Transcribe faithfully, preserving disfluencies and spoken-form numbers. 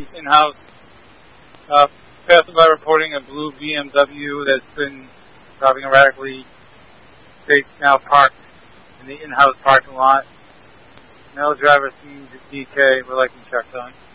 in-house. Uh, Passerby reporting a blue B M W that's been driving erratically. States now parked in the in-house parking lot. Male driver seems D K. We're liking check on.